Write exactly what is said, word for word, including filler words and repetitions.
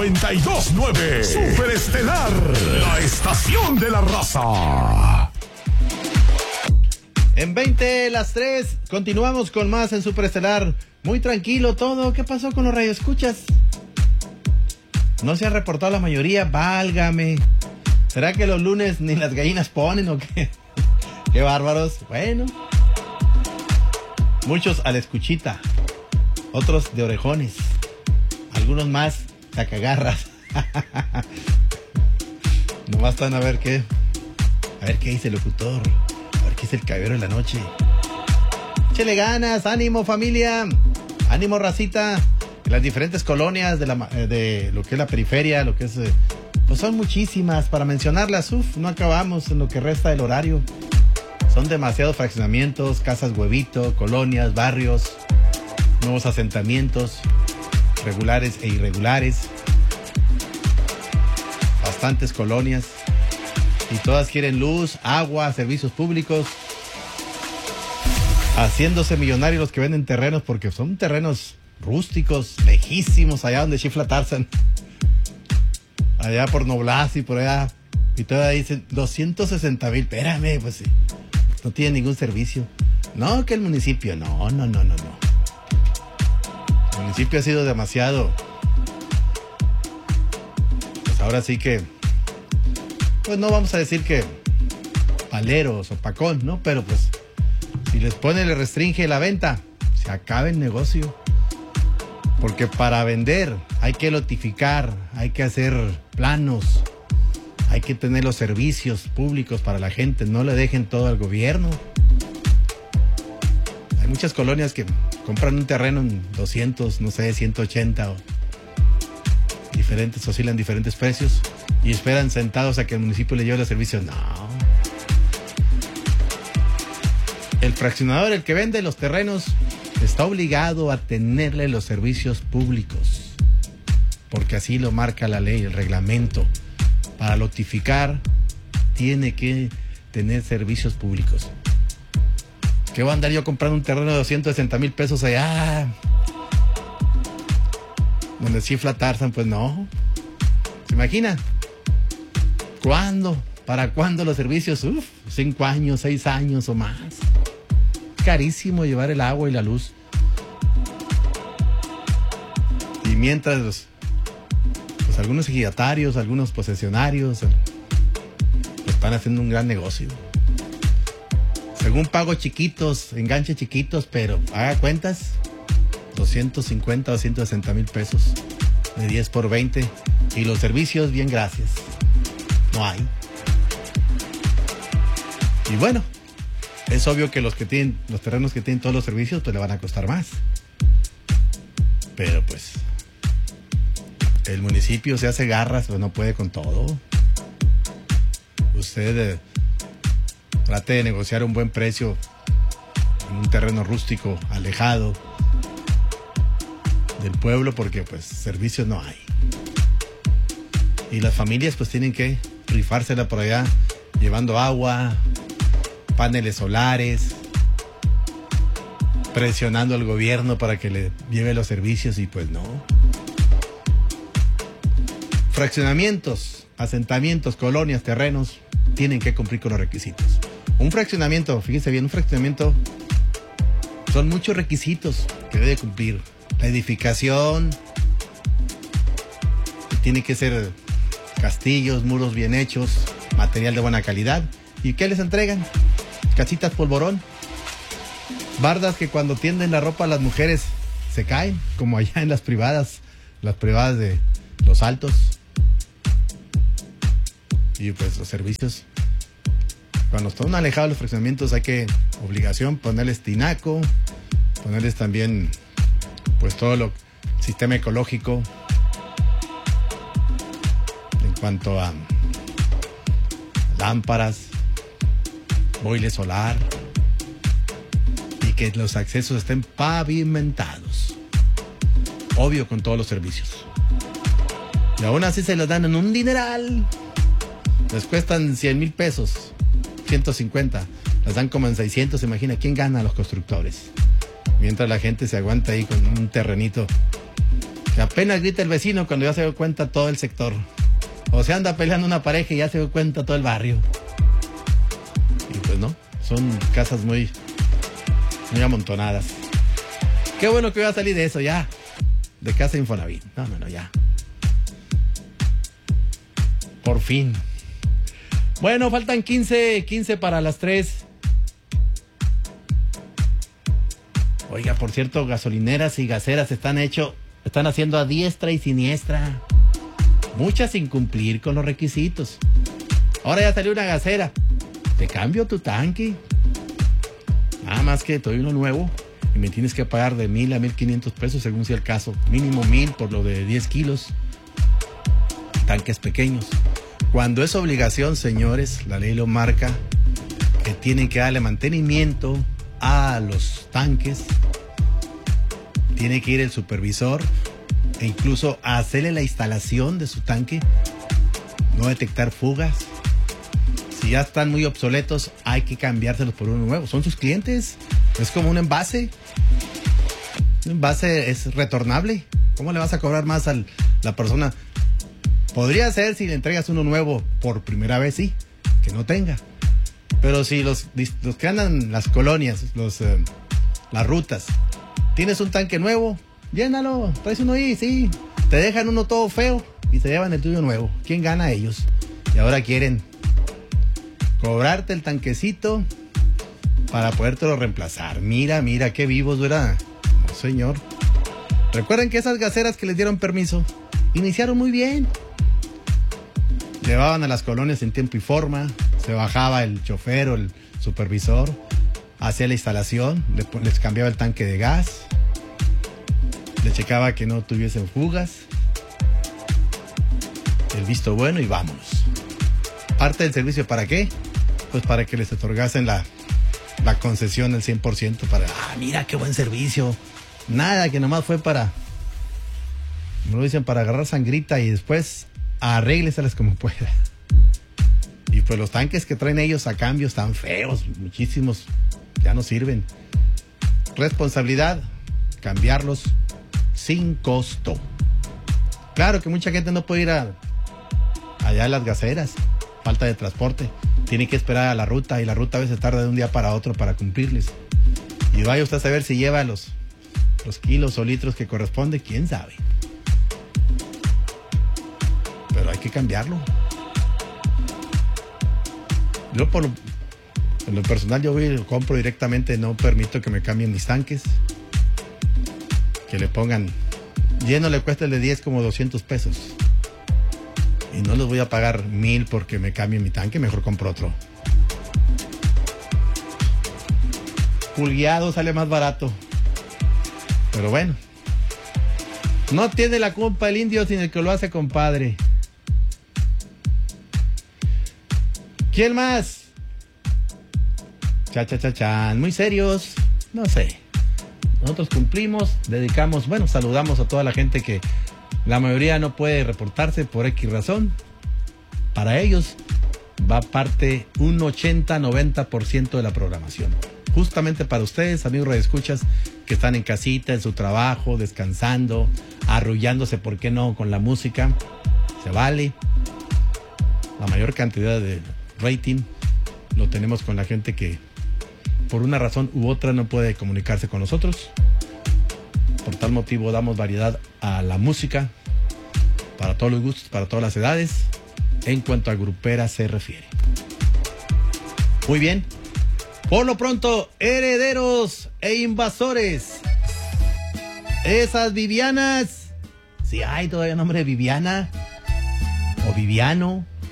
noventa y dos punto nueve. Superestelar, la estación de la raza. En veinte las tres, continuamos con más en Superestelar. Muy tranquilo todo. ¿Qué pasó con los radioescuchas? No se han reportado la mayoría, válgame. ¿Será que los lunes ni las gallinas ponen o qué? Qué bárbaros. Bueno. Muchos a la escuchita. Otros de orejones. Algunos más sacagarras. Nomás están a ver qué. A ver qué dice el locutor. A ver qué dice el caballero de la noche. Échele ganas, ánimo familia. Ánimo racita. En las diferentes colonias de, la, de lo que es la periferia, lo que es... Pues son muchísimas. Para mencionarlas, uf, no acabamos en lo que resta del horario. Son demasiados fraccionamientos, casas huevito, colonias, barrios, nuevos asentamientos, regulares e irregulares. Bastantes colonias. Y todas quieren luz, agua, servicios públicos. Haciéndose millonarios los que venden terrenos, porque son terrenos rústicos, lejísimos, allá donde chifla Tarzan. Allá por Noblas y por allá. Y todavía dicen doscientos sesenta mil. Espérame, pues sí. No tiene ningún servicio. No, que el municipio. No, no, no, no, no. El municipio ha sido demasiado. Pues ahora sí que. Pues no vamos a decir que paleros o pacón, ¿no? Pero pues. Si les pone, le restringe la venta, se acaba el negocio. Porque para vender hay que lotificar, hay que hacer planos, hay que tener los servicios públicos para la gente, no le dejen todo al gobierno. Hay muchas colonias que compran un terreno en doscientos, no sé, ciento ochenta o diferentes, oscilan diferentes precios y esperan sentados a que el municipio le lleve los servicios. No. El fraccionador, el que vende los terrenos, está obligado a tenerle los servicios públicos, porque así lo marca la ley, el reglamento. Para lotificar, tiene que tener servicios públicos. ¿Qué voy a andar yo comprando un terreno de doscientos sesenta mil pesos allá? Donde chifla Tarzan, pues no. ¿Se imagina? ¿Cuándo? ¿Para cuándo los servicios? Uf, cinco años, seis años o más. Carísimo llevar el agua y la luz. Y mientras los, pues algunos ejidatarios, algunos posesionarios están haciendo un gran negocio. Según pago chiquitos, enganche chiquitos, pero haga cuentas, doscientos cincuenta, doscientos sesenta mil pesos de diez por veinte. Y los servicios, bien, gracias. No hay. Y bueno, es obvio que los que tienen, los terrenos que tienen todos los servicios, pues le van a costar más. Pero pues, el municipio se hace garras, pues no puede con todo. Usted eh, trate de negociar un buen precio en un terreno rústico, alejado del pueblo, porque pues servicios no hay. Y las familias pues tienen que rifársela por allá, llevando agua, paneles solares, presionando al gobierno para que le lleve los servicios, y pues no. Fraccionamientos, asentamientos, colonias, terrenos, tienen que cumplir con los requisitos. Un fraccionamiento, fíjense bien, un fraccionamiento son muchos requisitos que debe cumplir. La edificación, tiene que ser castillos, muros bien hechos, material de buena calidad. ¿Y qué les entregan? Casitas polvorón, bardas que cuando tienden la ropa a las mujeres se caen, como allá en las privadas, las privadas de Los Altos. Y pues los servicios, cuando están alejados los fraccionamientos, hay que, obligación, ponerles tinaco, ponerles también pues todo lo, sistema ecológico en cuanto a lámparas, boiler solar, y que los accesos estén pavimentados. Obvio, con todos los servicios. Y aún así se los dan en un dineral. Les cuestan cien mil pesos, ciento cincuenta. Las dan como en seiscientos. Imagina, ¿quién gana? Los constructores. Mientras la gente se aguanta ahí con un terrenito Y apenas grita el vecino cuando ya se dio cuenta todo el sector. O se anda peleando una pareja y ya se dio cuenta todo el barrio. Y pues no, son casas muy, muy amontonadas. Qué bueno que voy a salir de eso ya. De casa Infonavit. No, no, no, ya. Por fin. Bueno, faltan quince, quince para las tres. Oiga, por cierto, gasolineras y gaseras están hecho, están haciendo a diestra y siniestra. Muchas sin cumplir con los requisitos. Ahora ya salió una gasera. Te cambio tu tanque. Nada más que te doy uno nuevo y me tienes que pagar de mil a mil quinientos pesos según sea el caso. Mínimo mil por lo de diez kilos. Tanques pequeños. Cuando es obligación, señores, la ley lo marca, que tienen que darle mantenimiento a los tanques. Tiene que ir el supervisor e incluso hacerle la instalación de su tanque, no detectar fugas. Si ya están muy obsoletos, hay que cambiárselos por uno nuevo. Son sus clientes, es como un envase. Un envase es retornable. ¿Cómo le vas a cobrar más a la persona? Podría ser si le entregas uno nuevo por primera vez, sí, que no tenga. Pero si los, los que andan en las colonias, los, eh, las rutas, tienes un tanque nuevo, llénalo, traes uno ahí, sí. Te dejan uno todo feo y se llevan el tuyo nuevo. ¿Quién gana? Ellos. Y ahora quieren cobrarte el tanquecito para podértelo reemplazar. Mira, mira, qué vivos, ¿verdad? No, señor. Recuerden que esas gaseras que les dieron permiso iniciaron muy bien. Llevaban a las colonias en tiempo y forma, se bajaba el chofer o el supervisor, hacía la instalación, les cambiaba el tanque de gas, le checaba que no tuviesen fugas, el visto bueno y vámonos. Parte del servicio, ¿para qué? Pues para que les otorgasen la, la concesión al cien por ciento para, ah, mira qué buen servicio. Nada, que nomás fue para, me lo dicen, para agarrar sangrita y después arrégleselas como pueda. Y pues los tanques que traen ellos a cambio están feos, muchísimos, ya no sirven. Responsabilidad, cambiarlos sin costo. Claro que mucha gente no puede ir a, allá a las gaseras, falta de transporte, tiene que esperar a la ruta y la ruta a veces tarda de un día para otro para cumplirles. Y vaya usted a saber si lleva los, los kilos o litros que corresponde, quién sabe. Pero hay que cambiarlo. Yo por lo, en lo personal yo voy y lo compro directamente, no permito que me cambien mis tanques. Que le pongan, lleno le cuesta el de diez como doscientos pesos. Y no les voy a pagar mil porque me cambien mi tanque, mejor compro otro. Pulgueado sale más barato. Pero bueno. No tiene la culpa el indio sin el que lo hace, compadre. ¿Quién más? Cha, cha, cha, chan. Muy serios. No sé. Nosotros cumplimos, dedicamos, bueno, saludamos a toda la gente que la mayoría no puede reportarse por X razón. Para ellos va parte un ochenta a noventa por ciento de la programación. Justamente para ustedes, amigos radioescuchas, que están en casita, en su trabajo, descansando, arrullándose, ¿por qué no?, con la música. Se vale. La mayor cantidad de rating lo tenemos con la gente que por una razón u otra no puede comunicarse con nosotros. Por tal motivo damos variedad a la música para todos los gustos, para todas las edades, en cuanto a grupera se refiere. Muy bien. Por lo pronto, herederos e invasores, esas Vivianas, si hay todavía nombre de Viviana o Viviano,